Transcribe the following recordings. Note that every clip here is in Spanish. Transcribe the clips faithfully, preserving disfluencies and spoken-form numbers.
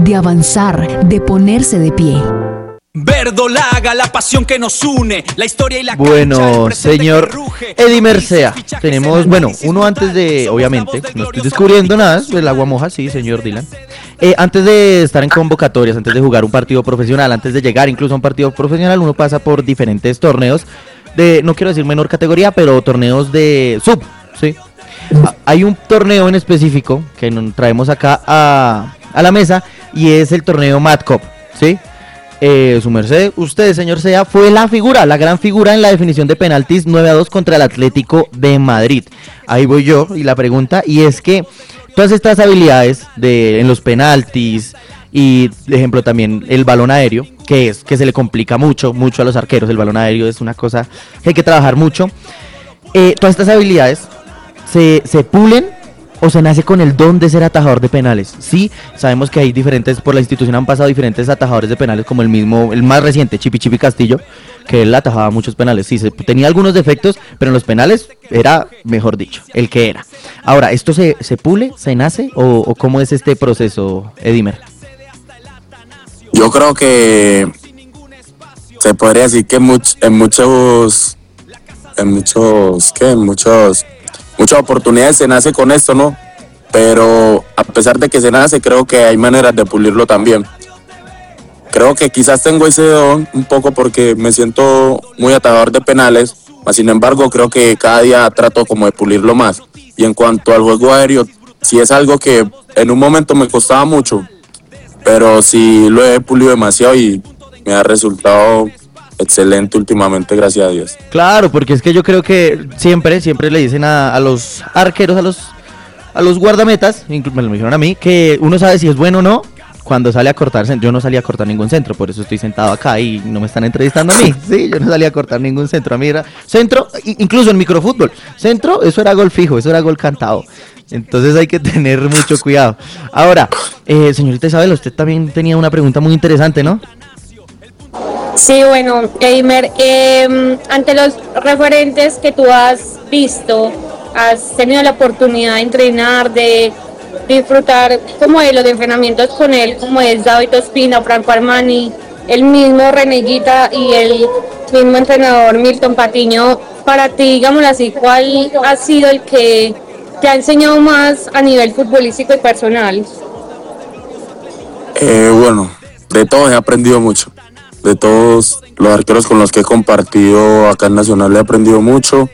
de avanzar, de ponerse de pie. Verdolaga, la pasión que nos une, la historia y la Bueno, señor Edimer Sea, tenemos, bueno, uno antes de, obviamente, no estoy descubriendo nada, el agua moja, sí, señor Dylan. Eh, antes de estar en convocatorias, antes de jugar un partido profesional, antes de llegar incluso a un partido profesional, uno pasa por diferentes torneos de, no quiero decir menor categoría, pero torneos de sub, ¿sí? Hay un torneo en específico que nos traemos acá a, a la mesa y es el torneo Mad Cup, ¿sí? Eh, su merced, usted, señor Sea, fue la figura, la gran figura en la definición de penaltis nueve a dos contra el Atlético de Madrid. Ahí voy yo y la pregunta, y es que todas estas habilidades de en los penaltis y, de ejemplo, también el balón aéreo, que es que se le complica mucho, mucho a los arqueros, el balón aéreo es una cosa que hay que trabajar mucho. Eh, todas estas habilidades se, se pulen o se nace con el don de ser atajador de penales. Sí, sabemos que hay diferentes, por la institución han pasado diferentes atajadores de penales, como el mismo, el más reciente, Chipi Chipi Castillo, que él atajaba muchos penales. Sí, se, tenía algunos defectos, pero en los penales era, mejor dicho, el que era. Ahora, ¿esto se, se pule, se nace, o, o cómo es este proceso, Edimer? Yo creo que se podría decir que much, en muchos, en muchos, ¿qué? En muchos... Muchas oportunidades se nace con esto, ¿no? Pero a pesar de que se nace, creo que hay maneras de pulirlo también. Creo que quizás tengo ese don un poco porque me siento muy atajador de penales, mas sin embargo creo que cada día trato como de pulirlo más. Y en cuanto al juego aéreo, sí es algo que en un momento me costaba mucho, pero sí lo he pulido demasiado y me ha resultado excelente últimamente, gracias a Dios. Claro, porque es que yo creo que siempre, siempre le dicen a, a los arqueros, a los a los guardametas, incluso me lo dijeron a mí, que uno sabe si es bueno o no cuando sale a cortar. Yo no salí a cortar ningún centro, por eso estoy sentado acá y no me están entrevistando a mí. Sí, yo no salí a cortar ningún centro. A mí era centro, incluso en microfútbol, centro, eso era gol fijo, eso era gol cantado. Entonces hay que tener mucho cuidado. Ahora, eh, señorita Isabel, usted también tenía una pregunta muy interesante, ¿no? Sí, bueno, Eimer, eh, ante los referentes que tú has visto, has tenido la oportunidad de entrenar, de disfrutar como de los entrenamientos con él, como es David Ospina, Franco Armani, el mismo Reneguita y el mismo entrenador Milton Patiño. Para ti, digámoslo así, ¿cuál ha sido el que te ha enseñado más a nivel futbolístico y personal? Eh, bueno, de todos he aprendido mucho. De todos los arqueros con los que he compartido acá en Nacional he aprendido mucho.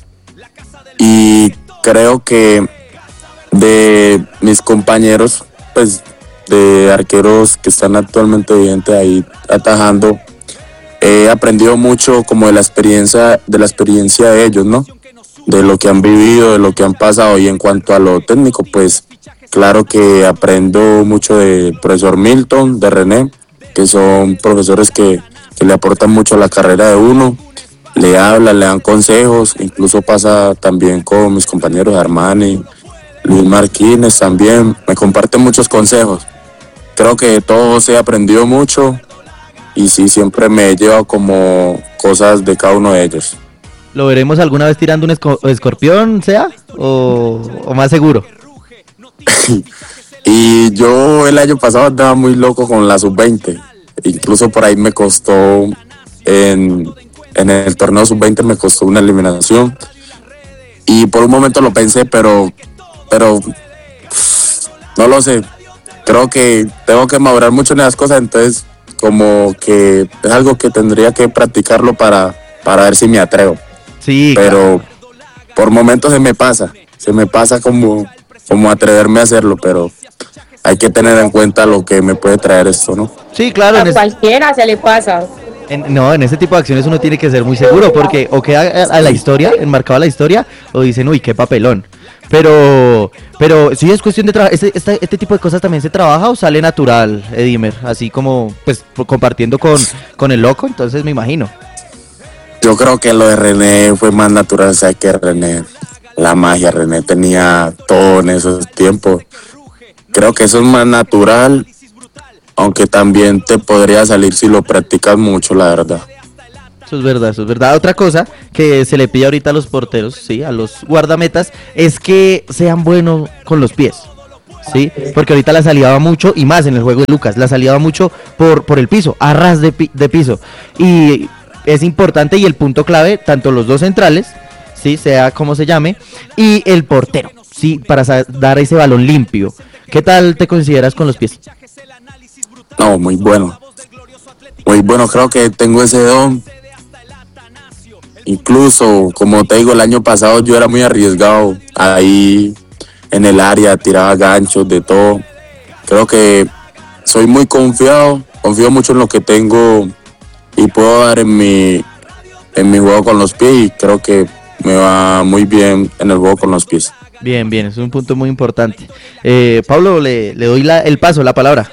Y creo que de mis compañeros, pues de arqueros que están actualmente vigentes ahí atajando, he aprendido mucho como de la experiencia, de la experiencia de ellos, ¿no? De lo que han vivido, de lo que han pasado. Y en cuanto a lo técnico, pues claro que aprendo mucho del profesor Milton, de René, que son profesores que, que le aportan mucho a la carrera de uno, le hablan, le dan consejos, incluso pasa también con mis compañeros Armani, Luis Martínez también, me comparten muchos consejos. Creo que de todos he aprendido mucho y sí, siempre me he llevado como cosas de cada uno de ellos. ¿Lo veremos alguna vez tirando un esco- escorpión, sea? ¿O, o más seguro? Y yo el año pasado andaba muy loco con la sub veinte. Incluso por ahí me costó, en, en el torneo sub veinte me costó una eliminación. Y por un momento lo pensé, pero, pero no lo sé. Creo que tengo que madurar mucho en esas cosas, entonces como que es algo que tendría que practicarlo para, para ver si me atrevo. Sí, pero claro, por momentos se me pasa, se me pasa como, como atreverme a hacerlo, pero hay que tener en cuenta lo que me puede traer esto, ¿no? Sí, claro. A en cualquiera se le pasa. En, no, en ese tipo de acciones uno tiene que ser muy seguro, porque o queda a, a la historia, enmarcado a la historia, o dicen, uy, qué papelón. Pero, pero sí es cuestión de trabajar. Este, este, este tipo de cosas también se trabaja o sale natural, Edimer, así como, pues, compartiendo con, con el loco, entonces me imagino. Yo creo que lo de René fue más natural, o sea, que René, la magia, René tenía todo en esos tiempos. Creo que eso es más natural, aunque también te podría salir si lo practicas mucho, la verdad. Eso es verdad, eso es verdad. Otra cosa que se le pide ahorita a los porteros, sí, a los guardametas, es que sean buenos con los pies. ¿sí? Porque ahorita la salida va mucho, y más en el juego de Lucas, la salida va mucho por, por el piso, a ras de, pi, de piso. Y es importante, y el punto clave, tanto los dos centrales, ¿sí? Sea como se llame, y el portero, ¿sí? Para dar ese balón limpio. ¿Qué tal te consideras con los pies? No, muy bueno. Muy bueno, creo que tengo ese don. Incluso, como te digo, el año pasado yo era muy arriesgado ahí en el área, tiraba ganchos, de todo. Creo que soy muy confiado, confío mucho en lo que tengo y puedo dar en mi, en mi juego con los pies, y creo que me va muy bien en el juego con los pies. Bien, bien, es un punto muy importante. Eh, Pablo, le, le doy la, el paso, la palabra.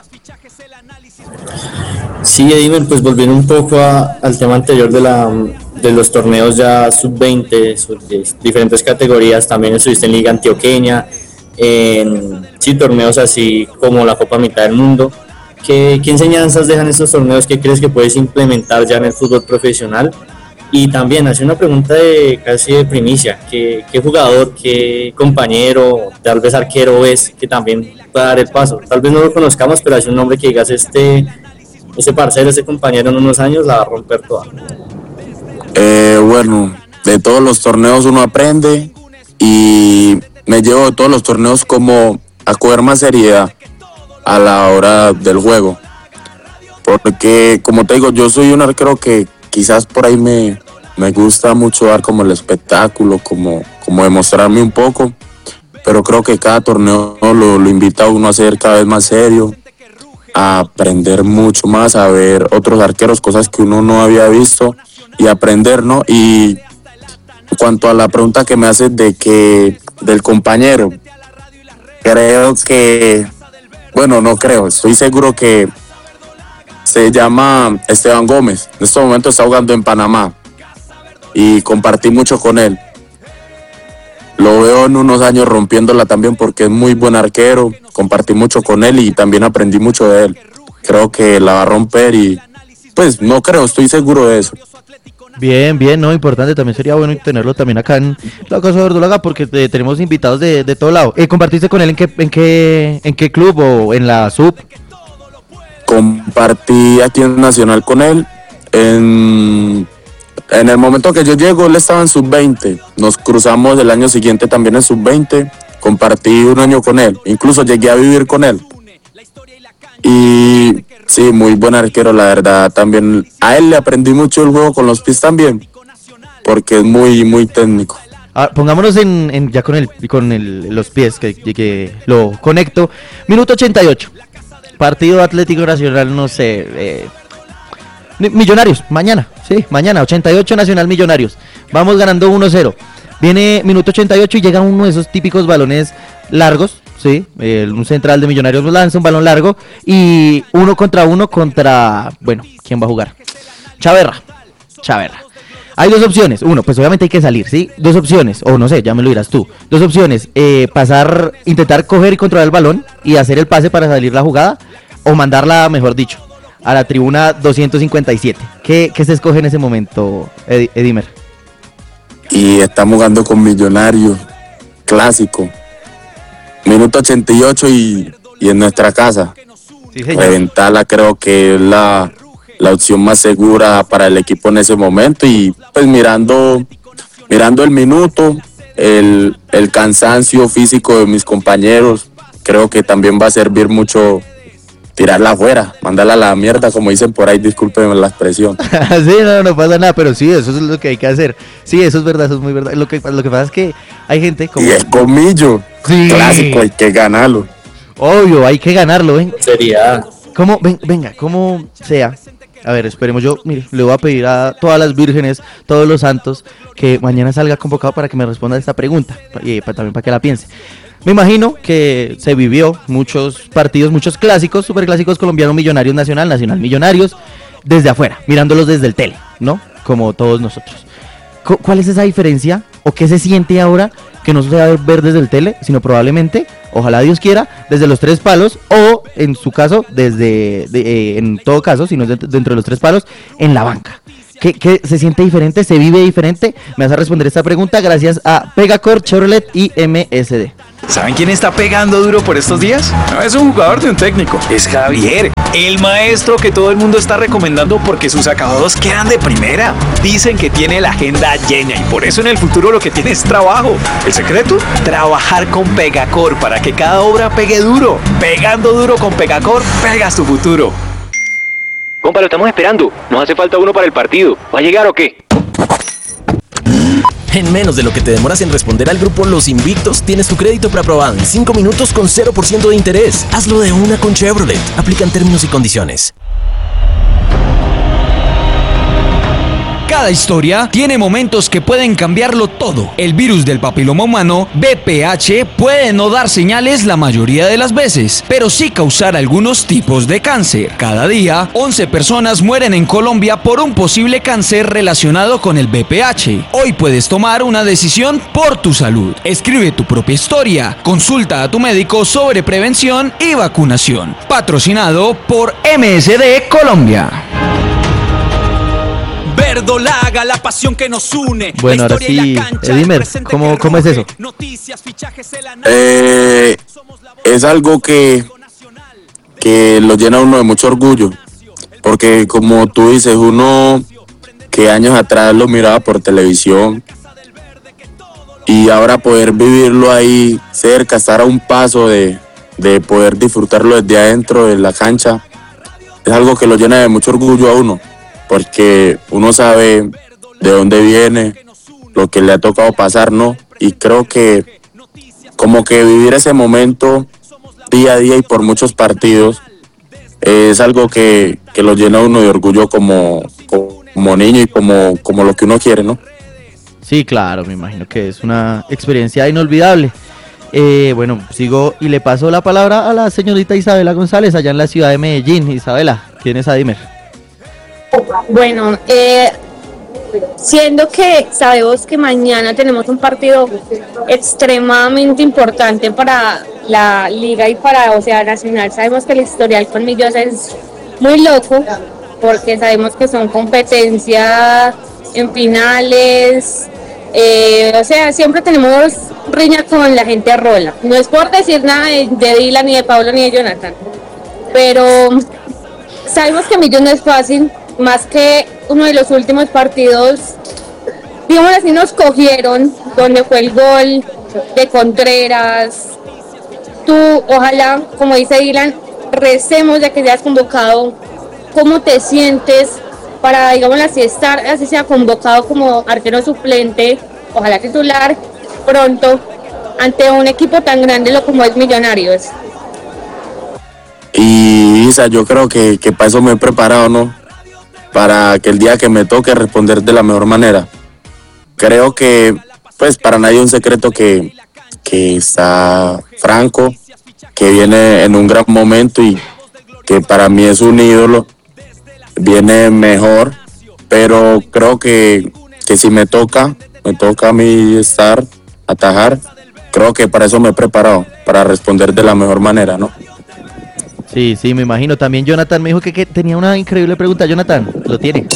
Sí, Edimer, pues volviendo un poco a, al tema anterior de la de los torneos ya sub veinte, sub diferentes categorías, también estuviste en Liga Antioqueña, en sí, torneos así como la Copa Mitad del Mundo. ¿Qué, qué enseñanzas dejan estos torneos? ¿Qué crees que puedes implementar ya en el fútbol profesional? Y también hace una pregunta de casi de primicia, ¿qué, qué jugador, qué compañero, tal vez arquero es que también pueda dar el paso? Tal vez no lo conozcamos, pero hace un nombre que digas, este, este parcero, este compañero en unos años la va a romper toda. Eh, bueno, de todos los torneos uno aprende, y me llevo de todos los torneos como a coger más seriedad a la hora del juego. Porque, como te digo, yo soy un arquero que quizás por ahí me, me gusta mucho dar como el espectáculo, como, como demostrarme un poco, pero creo que cada torneo lo, lo invita a uno a ser cada vez más serio, a aprender mucho más, a ver otros arqueros, cosas que uno no había visto, y aprender, ¿no? Y en cuanto a la pregunta que me haces de que del compañero, creo que, bueno, no creo, estoy seguro que se llama Esteban Gómez. En este momento está jugando en Panamá y compartí mucho con él. Lo veo en unos años rompiéndola también, porque es muy buen arquero. Compartí mucho con él y también aprendí mucho de él. Creo que la va a romper, y pues no creo, estoy seguro de eso. Bien, bien, no, importante, también sería bueno tenerlo también acá en la Casa de Verdolaga, porque te, tenemos invitados de, de todo lado. Eh, ¿Compartiste con él en qué, en qué, en qué club o en la sub? Compartí aquí en Nacional con él. En, en el momento que yo llego, él estaba en sub veinte. Nos cruzamos el año siguiente también en sub veinte. Compartí un año con él. Incluso llegué a vivir con él. Y sí, muy buen arquero, la verdad. También a él le aprendí mucho el juego con los pies también, porque es muy, muy técnico. Ah, pongámonos en, en ya con el con el, los pies, que, que lo conecto. Minuto ochenta y ocho. Partido Atlético Nacional, no sé. Eh, Millonarios, mañana, sí, mañana, ochenta y ocho Nacional Millonarios. Vamos ganando uno cero. Viene minuto ochenta y ocho y llega uno de esos típicos balones largos. Sí, eh, un central de Millonarios lanza un balón largo y uno contra uno contra, bueno, ¿quién va a jugar? Chaverra, Chaverra. Hay dos opciones, uno, pues obviamente hay que salir, ¿sí? Dos opciones, o no sé, ya me lo dirás tú. Dos opciones, eh, pasar, intentar coger y controlar el balón y hacer el pase para salir la jugada, o mandarla, mejor dicho, a la tribuna doscientos cincuenta y siete. ¿Qué, qué se escoge en ese momento, Ed- Edimer? Y estamos jugando con Millonarios, clásico. Minuto ochenta y ocho y, y en nuestra casa. Sí, señor. Reventarla creo que es la, la opción más segura para el equipo en ese momento. Y pues mirando, mirando el minuto, el, el cansancio físico de mis compañeros, creo que también va a servir mucho tirarla afuera, mandarla a la mierda, como dicen por ahí, discúlpenme la expresión. Sí, no, no pasa nada, pero sí, eso es lo que hay que hacer. Sí, eso es verdad, eso es muy verdad. Lo que, lo que pasa es que hay gente como... Y es Comillo, sí, clásico, hay que ganarlo. Obvio, hay que ganarlo, ¿eh? Sería... ¿Cómo? Ven, venga, como sea. A ver, esperemos, yo, mire, le voy a pedir a todas las vírgenes, todos los santos, que mañana salga convocado para que me responda esta pregunta, y para, también para que la piense. Me imagino que se vivió muchos partidos, muchos clásicos, superclásicos colombianos, Millonarios Nacional, Nacional Millonarios, desde afuera, mirándolos desde el tele, ¿no? Como todos nosotros. ¿Cuál es esa diferencia? ¿O qué se siente ahora que no se va a ver desde el tele, sino probablemente, ojalá Dios quiera, desde los tres palos, o en su caso, desde, de, eh, en todo caso, si no es dentro, dentro de los tres palos, en la banca? ¿Qué, ¿Qué se siente diferente? ¿Se vive diferente? Me vas a responder esta pregunta gracias a Pegacor, Chevrolet y M S D. ¿Saben quién está pegando duro por estos días? No es un jugador de un técnico, es Javier, el maestro que todo el mundo está recomendando porque sus acabados quedan de primera. Dicen que tiene la agenda llena y por eso en el futuro lo que tiene es trabajo. ¿El secreto? Trabajar con Pegacor para que cada obra pegue duro. Pegando duro con Pegacor, pegas tu futuro. Compa, lo estamos esperando. Nos hace falta uno para el partido. ¿Va a llegar o qué? En menos de lo que te demoras en responder al grupo Los Invictos, tienes tu crédito preaprobado en cinco minutos con cero por ciento de interés. Hazlo de una con Chevrolet. Aplican términos y condiciones. Cada historia tiene momentos que pueden cambiarlo todo. El virus del papiloma humano, V P H, puede no dar señales la mayoría de las veces, pero sí causar algunos tipos de cáncer. Cada día, once personas mueren en Colombia por un posible cáncer relacionado con el V P H. Hoy puedes tomar una decisión por tu salud. Escribe tu propia historia. Consulta a tu médico sobre prevención y vacunación. Patrocinado por M S D Colombia. Verdolaga, la pasión que nos une. Bueno, ahora sí, Edimer, ¿cómo, ¿cómo es eso? Eh, es algo que, que lo llena a uno de mucho orgullo, porque como tú dices, uno que años atrás lo miraba por televisión y ahora poder vivirlo ahí cerca, estar a un paso de, de poder disfrutarlo desde adentro de la cancha, es algo que lo llena de mucho orgullo a uno, porque uno sabe de dónde viene, lo que le ha tocado pasar, ¿no? Y creo que como que vivir ese momento día a día y por muchos partidos eh, es algo que, que lo llena a uno de orgullo como, como niño y como, como lo que uno quiere, ¿no? Sí, claro, me imagino que es una experiencia inolvidable. Eh, bueno, sigo y le paso la palabra a la señorita Isabela González, allá en la ciudad de Medellín. Isabela, ¿quién es Adimer? Bueno, eh, siendo que sabemos que mañana tenemos un partido extremadamente importante para la liga y para O sea Nacional, sabemos que el historial con Millos es muy loco, porque sabemos que son competencias en finales, eh, o sea, siempre tenemos riña con la gente rola. No es por decir nada de, de Dylan, ni de Pablo, ni de Jonathan, pero sabemos que Millos no es fácil. Más que uno de los últimos partidos, digamos así, nos cogieron, donde fue el gol de Contreras. Tú, ojalá, como dice Dylan, recemos ya que seas convocado. ¿Cómo te sientes para, digamos así, estar, así sea convocado como arquero suplente, ojalá titular, pronto, ante un equipo tan grande lo como es Millonarios? Y Isa, yo creo que, que para eso me he preparado, ¿no? Para que el día que me toque responder de la mejor manera. Creo que, pues, para nadie es un secreto que, que está Franco, que viene en un gran momento y que para mí es un ídolo, viene mejor, pero creo que, que si me toca, me toca a mí estar, atajar, creo que para eso me he preparado, para responder de la mejor manera, ¿no? Sí, sí, me imagino. También Jonathan me dijo que, que tenía una increíble pregunta. Jonathan, lo tiene.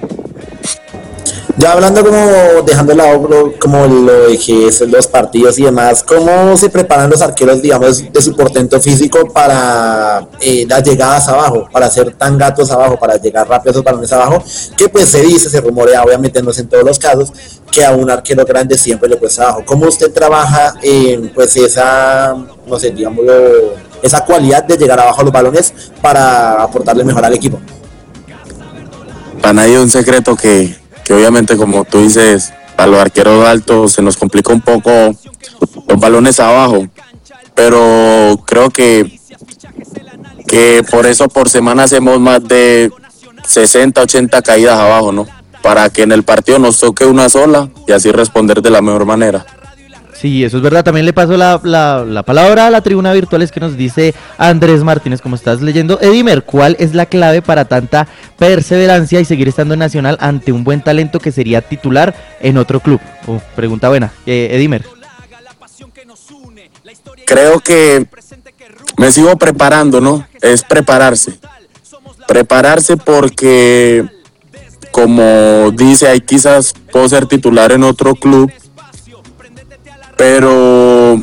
Ya hablando como, dejando de lado como lo de que son los partidos y demás, ¿cómo se preparan los arqueros, digamos, de su portento físico para eh, las llegadas abajo, para ser tan gatos abajo, para llegar rápido a esos balones abajo? Que pues se dice, se rumorea, obviamente no es en todos los casos, que a un arquero grande siempre le cuesta abajo. ¿Cómo usted trabaja en pues esa, no sé, digamos, esa cualidad de llegar abajo a los balones para aportarle mejor al equipo? Para nadie es un secreto que que obviamente, como tú dices, a los arqueros altos se nos complica un poco los balones abajo, pero creo que, que por eso por semana hacemos más de sesenta, ochenta caídas abajo, ¿no? Para que en el partido nos toque una sola y así responder de la mejor manera. Sí, eso es verdad. También le paso la, la, la palabra a la tribuna virtual, es que nos dice Andrés Martínez, como estás leyendo. Edimer, ¿cuál es la clave para tanta perseverancia y seguir estando en Nacional ante un buen talento que sería titular en otro club? Uh, pregunta buena. Eh, Edimer. Creo que me sigo preparando, ¿no? Es prepararse. Prepararse porque, como dice, ahí quizás puedo ser titular en otro club, pero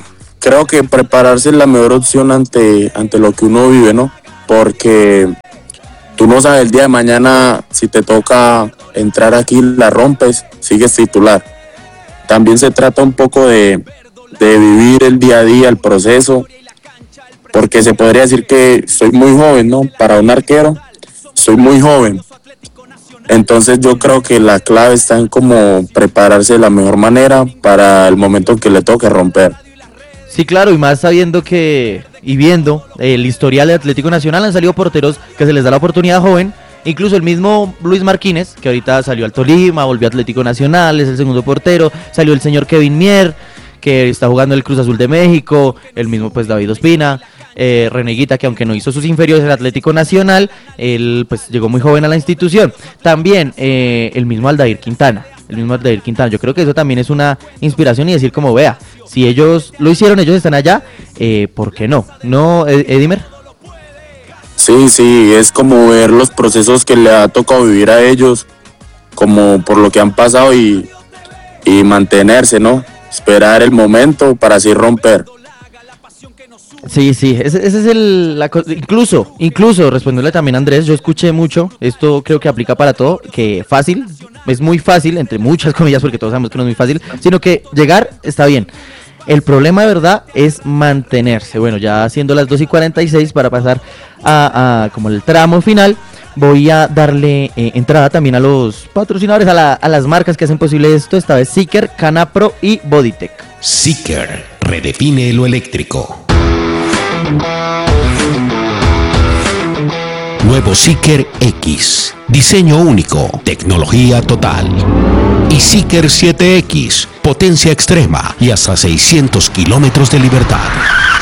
creo que prepararse es la mejor opción ante, ante lo que uno vive, ¿no? Porque tú no sabes el día de mañana si te toca entrar aquí, la rompes, sigues titular. También se trata un poco de, de vivir el día a día, el proceso, porque se podría decir que soy muy joven, ¿no? Para un arquero, soy muy joven. Entonces yo creo que la clave está en cómo prepararse de la mejor manera para el momento que le toque romper. Sí, claro, y más sabiendo que, y viendo el historial de Atlético Nacional, han salido porteros que se les da la oportunidad joven, incluso el mismo Luis Marquínez, que ahorita salió al Tolima, volvió a Atlético Nacional, es el segundo portero, salió el señor Kevin Mier, que está jugando en el Cruz Azul de México, el mismo pues David Ospina, eh, Reneguita, que aunque no hizo sus inferiores en Atlético Nacional, él pues llegó muy joven a la institución. También eh, el mismo Aldair Quintana, el mismo Aldair Quintana, yo creo que eso también es una inspiración y decir como, vea, si ellos lo hicieron, ellos están allá, eh, ¿por qué no? ¿No, Edimer? Sí, sí, es como ver los procesos que le ha tocado vivir a ellos, como por lo que han pasado y, y mantenerse, ¿no? Esperar el momento para así romper. Sí, sí, ese, ese es el, la, incluso, incluso, respondiéndole también a Andrés, yo escuché mucho, esto creo que aplica para todo, que fácil, es muy fácil, entre muchas comillas, porque todos sabemos que no es muy fácil, sino que llegar está bien. El problema de verdad es mantenerse. Bueno, ya siendo las dos y cuarenta y seis para pasar a, a como el tramo final, voy a darle eh, entrada también a los patrocinadores, a, la, a las marcas que hacen posible esto, esta vez Seeker, Canapro y Bodytech. Seeker, redefine lo eléctrico. Nuevo Seeker X, diseño único, tecnología total. Y Seeker siete X, potencia extrema y hasta seiscientos kilómetros de libertad.